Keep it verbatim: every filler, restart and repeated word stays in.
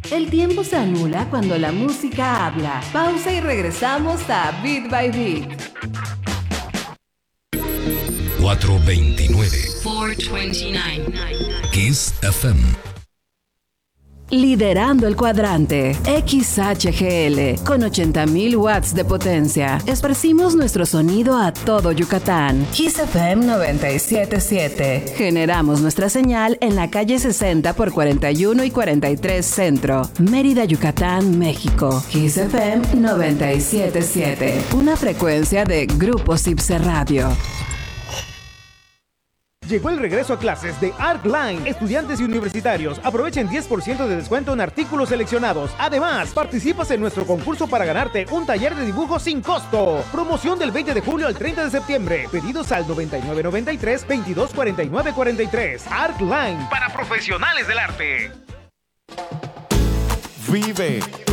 El tiempo se anula cuando la música habla. Pausa y regresamos a Beat by Beat. cuatrocientos veintinueve. cuatrocientos veintinueve. Kiss F M. Liderando el cuadrante, X H G L, con ochenta mil watts de potencia. Esparcimos nuestro sonido a todo Yucatán. Kiss F M noventa y siete punto siete. Generamos nuestra señal en la calle sesenta por cuarenta y uno y cuarenta y tres Centro, Mérida, Yucatán, México. Kiss F M noventa y siete punto siete. Una frecuencia de Grupo Cipse Radio. Llegó el regreso a clases de Artline. Estudiantes y universitarios aprovechen diez por ciento de descuento en artículos seleccionados. Además, participas en nuestro concurso para ganarte un taller de dibujo sin costo. Promoción del veinte de julio al treinta de septiembre. Pedidos al noventa y nueve noventa y tres, veintidós cuarenta y nueve cuarenta y tres. Artline, para profesionales del arte. Vive